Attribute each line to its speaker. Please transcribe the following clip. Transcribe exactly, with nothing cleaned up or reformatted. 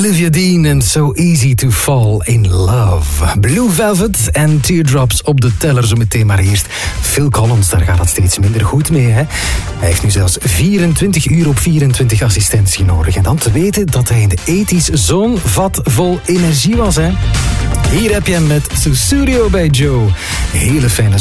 Speaker 1: Olivia Dean en So Easy to Fall in Love. Blue Velvet en Teardrops op de teller zo meteen, maar eerst Phil Collins, daar gaat het steeds minder goed mee. Hè? Hij heeft nu zelfs vierentwintig uur op vierentwintig assistentie nodig. En dan te weten dat hij in de tachtiger zo'n vat vol energie was. Hè? Hier heb je hem met Sussudio bij Joe. Hele fijne